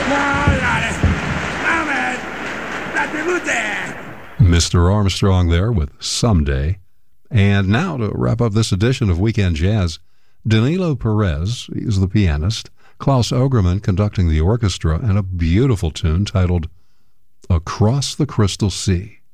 Mr. Armstrong there with Someday. And now to wrap up this edition of Weekend Jazz, Danilo Perez, he's the pianist, Klaus Ogerman conducting the orchestra, and a beautiful tune titled Across the Crystal Sea.